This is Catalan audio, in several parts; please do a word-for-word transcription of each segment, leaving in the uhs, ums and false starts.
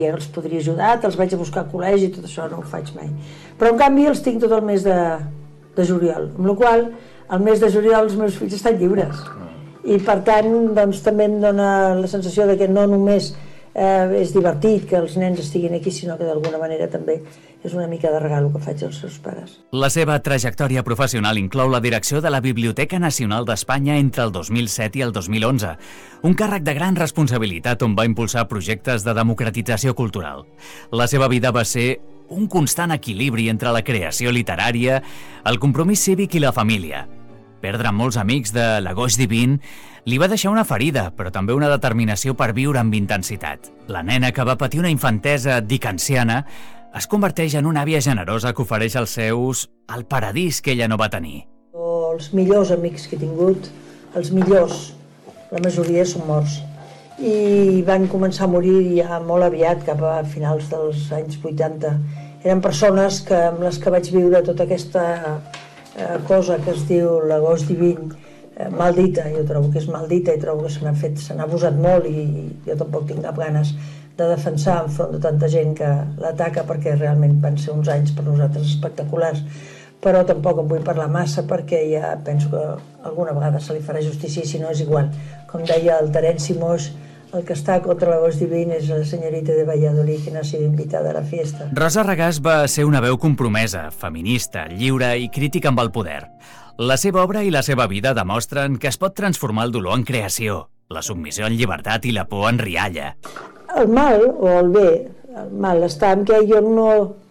Els podria ajudar, te'ls vaig a buscar al col·legi, tot això no ho faig mai. Però en canvi els tinc tot el mes de, de juliol, amb la qual cosa el mes de juliol els meus fills estan lliures. I per tant doncs, també em dona la sensació de que no només eh, és divertit que els nens estiguin aquí, sinó que d'alguna manera també és una mica de regal que faig als seus pares. La seva trajectòria professional inclou la direcció de la Biblioteca Nacional d'Espanya entre el dos mil set i el dos mil onze, un càrrec de gran responsabilitat on va impulsar projectes de democratització cultural. La seva vida va ser un constant equilibri entre la creació literària, el compromís cívic i la família. Perdre molts amics de l'agost divin li va deixar una ferida, però també una determinació per viure amb intensitat. La nena que va patir una infantesa dickensiana es converteix en una àvia generosa que ofereix als seus el paradís que ella no va tenir. Els millors amics que he tingut, els millors, la majoria són morts. I van començar a morir ja molt aviat, cap a finals dels anys vuitanta. Eren persones que, amb les que vaig viure tota aquesta eh, cosa que es diu l'agost divin, eh, maldita. Jo trobo que és maldita i trobo que se n'ha fet, se n'ha abusat molt i jo tampoc tinc cap ganes de defensar enfront de tanta gent que l'ataca, perquè realment van ser uns anys per nosaltres espectaculars, però tampoc en vull parlar massa perquè ja penso que alguna vegada se li farà justícia, si no és igual. Com deia el Terenci Moix, el que està contra l'agost divin és la senyorita de Valladolid que no ha sido invitada a la fiesta. Rosa Regàs va ser una veu compromesa, feminista, lliure i crítica amb el poder. La seva obra i la seva vida demostren que es pot transformar el dolor en creació, la submissió en llibertat i la por en rialla. El mal, o el bé, el mal està en què jo no,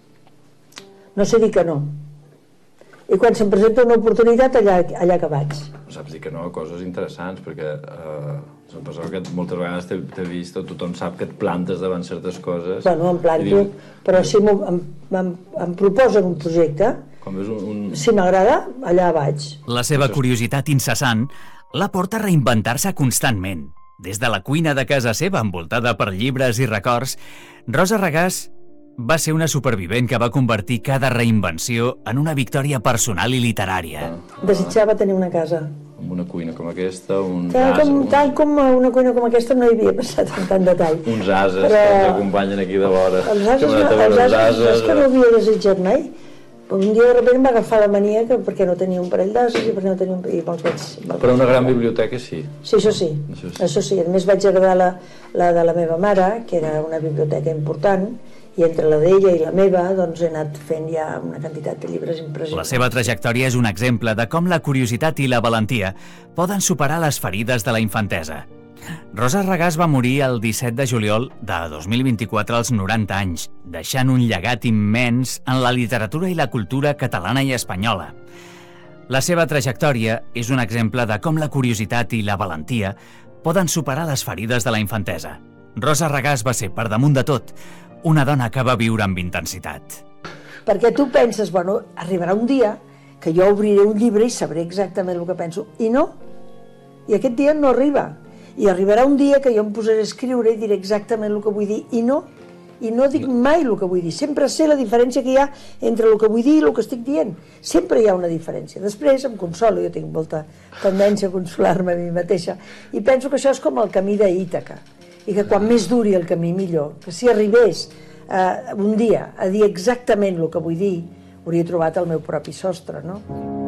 no sé dir que no. I quan se'm presenta una oportunitat, allà, allà que vaig. Saps dir que no a coses interessants, perquè eh, és una persona que moltes vegades t'he vist, tothom sap que et plantes davant certes coses. Bueno, em planto, dius, però si em, em, em proposen un projecte, com un, un... si m'agrada, allà vaig. La seva curiositat incessant la porta a reinventar-se constantment. Des de la cuina de casa seva, envoltada per llibres i records, Rosa Regàs va ser una supervivent que va convertir cada reinvenció en una victòria personal i literària. Desitjava tenir una casa. Amb una cuina com aquesta, un tal ase... Com, un... tal com una cuina com aquesta no hi havia passat en tant detall. Uns ases però... que ens acompanyen aquí de vora. Els ases, no, els ases, ases és que no havia desitjat mai. Un dia de sobte em va agafar la mania que perquè no tenia un parell d'ases i perquè no tenia un... I me'ls vaig, me'ls Però una gran biblioteca sí. Sí, això sí. Això sí. Això sí. A més vaig agradar la, la de la meva mare, que era una biblioteca important, i entre la d'ella i la meva doncs he anat fent ja una quantitat de llibres impressionants. La seva trajectòria és un exemple de com la curiositat i la valentia poden superar les ferides de la infantesa. Rosa Regàs va morir el disset de juliol de dos mil vint-i-quatre als noranta anys, deixant un llegat immens en la literatura i la cultura catalana i espanyola. La seva trajectòria és un exemple de com la curiositat i la valentia poden superar les ferides de la infantesa. Rosa Regàs va ser, per damunt de tot, una dona que va viure amb intensitat. Perquè tu penses, bueno, arribarà un dia que jo obriré un llibre i sabré exactament el que penso, i no. I aquest dia no arriba. I arribarà un dia que jo em posaré a escriure i diré exactament el que vull dir, i no. I no dic mai el que vull dir. Sempre sé la diferència que hi ha entre el que vull dir i el que estic dient. Sempre hi ha una diferència. Després em consolo, jo tinc molta tendència a consolar-me a mi mateixa, i penso que això és com el camí d'Ítaca. I que quan més duri el camí, millor. Que si arribés eh, un dia a dir exactament el que vull dir, hauria trobat el meu propi sostre, no?